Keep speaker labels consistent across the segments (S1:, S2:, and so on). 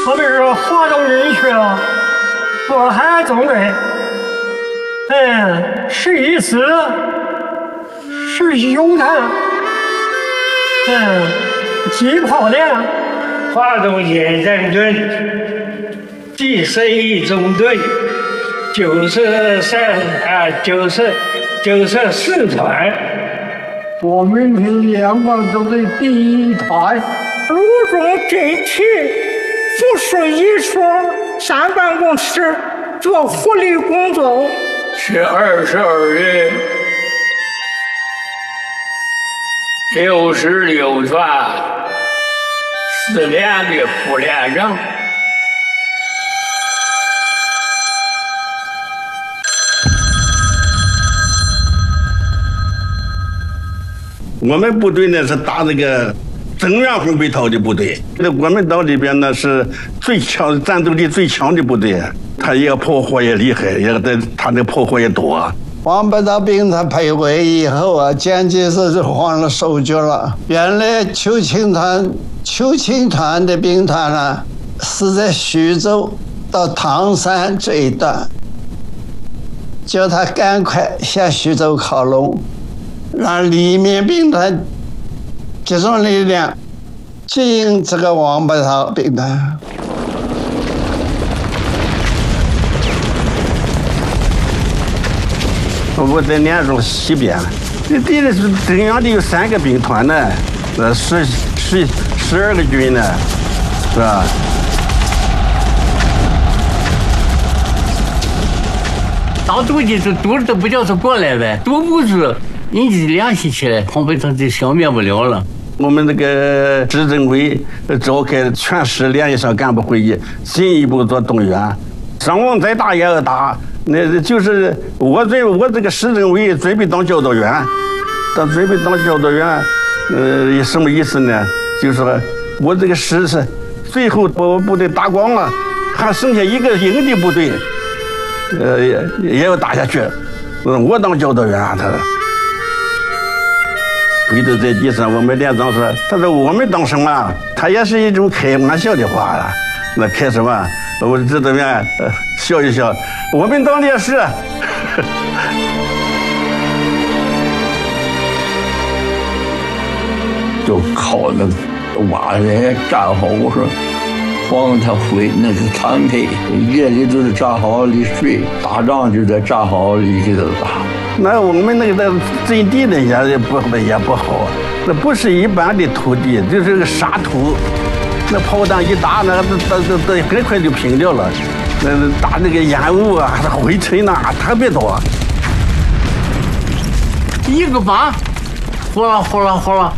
S1: 我们是华东军区渤海纵队，11师19团，机炮连，
S2: 华东野战军第11中队94团，
S3: 我们是阳光中队第1团。
S4: 鲁中真题附属一处3办公室做福利工作。
S2: 是22日66团4连的副连长。
S5: 我们部队呢是打那个增援红北涛的部队，在国民党里边呢是最强、战斗力最强的部队，他也破获也厉害，他的破获也多。
S3: 王北涛兵团赔回以后啊，蒋介石就换了手脚了。原来邱清团的兵团呢是在徐州到唐山这一段，叫他赶快向徐州靠拢。让里面兵团集中力量接应这个王北涛兵团。
S5: 我在连中西边，这敌人是中央的有3个兵团呢，12个军呢，是吧？
S6: 打毒的这毒都不叫他过来呗，毒不住。人家联系起来，红北涛就消灭不了了。
S5: 我们那个执政委召开全师联谊上干部会议，进一步做动员，伤亡再大也要打。那就是我这个市政委准备当教导员，准备当教导员，什么意思呢？就是说我这个师是最后把我部队打光了，还剩下一个营的部队，也要打下去。我当教导员啊，他。跪倒在地上，我们连长说：“他说我们当什么？他也是一种开玩笑的话了。那开什么？我这怎么样？笑一笑。我们当烈士。”
S7: 就靠那挖人战壕上，帮他回那是摊配，夜里都是战壕里睡，打仗就在战壕里给他打。
S5: 那我们那个阵地呢也不好，那不是一般的土地，就是个沙土，那炮弹一打，那很快就平掉了。那打那个烟雾啊、灰尘呐，特别多。
S6: 一个靶，呼啦，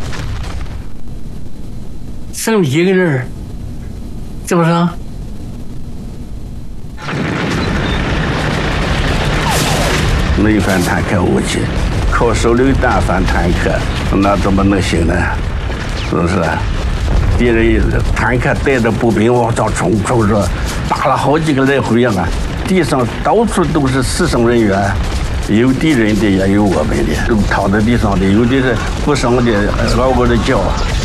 S6: 剩一个人，是不是？
S5: 没反坦克武器，靠手榴弹反坦克，那怎么能行呢？是不是？敌人坦克带着步兵往上冲着，打了好几个来回啊！地上到处都是死伤人员，有敌人的也有我们的，都躺在地上的，有的是不伤的，嗷嗷的叫。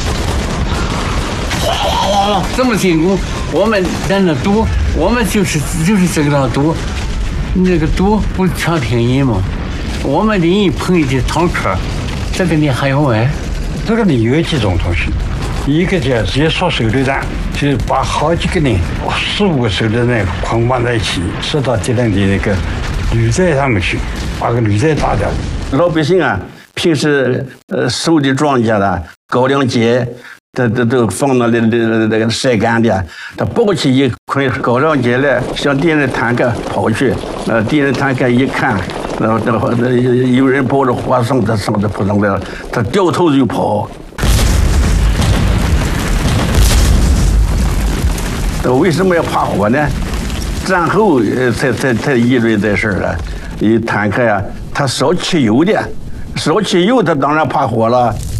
S6: 哗，这么进攻，我们在那堵，我们就是这个那堵。那个毒不全平人吗？我们的人碰的坦克，这个你还用问？
S8: 这个里有几种东西，一个叫接束手榴弹，就是把好几个人4、5个手榴弹捆绑在一起，射到敌人的那个履带上面去，把个履带打掉。
S5: 老百姓啊，平时收的庄稼的高粱秸。都放到那个晒干的，他抱起一捆高粱秸来，向敌人坦克跑去。敌人坦克一看，有人抱着火上子扑上来了，他掉头就跑。为什么要怕火呢？战后才议论这事儿了。坦克呀，他烧汽油的，烧汽油他当然怕火了。